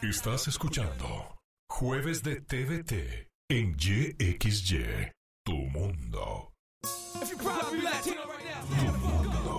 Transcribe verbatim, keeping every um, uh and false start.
Estás escuchando Jueves de T V T en Y X Y, tu mundo. If you're proud to be Latino right